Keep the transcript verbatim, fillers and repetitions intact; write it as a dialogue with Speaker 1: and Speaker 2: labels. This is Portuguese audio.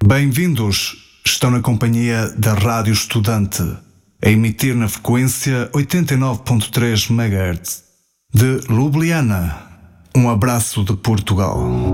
Speaker 1: Bem-vindos, estão na companhia da Rádio Estudante, a emitir na frequência oitenta e nove ponto três megahertz de Ljubljana. Um abraço de Portugal.